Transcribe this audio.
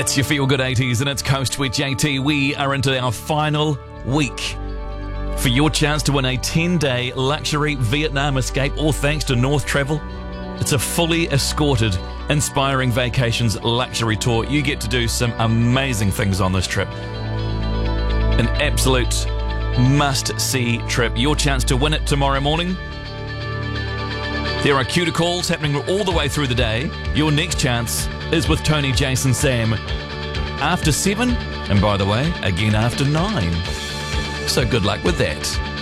It's your Feel Good 80s and it's Coast with JT. We are into our final week for your chance to win a 10-day luxury Vietnam escape, all thanks to North Travel. It's a fully escorted, inspiring vacations luxury tour. You get to do some amazing things on this trip. An absolute must-see trip. Your chance to win it tomorrow morning. There are cue to calls happening all the way through the day. Your next chance is with Tony, Jason, Sam after 7, and by the way, again after 9. So good luck with that.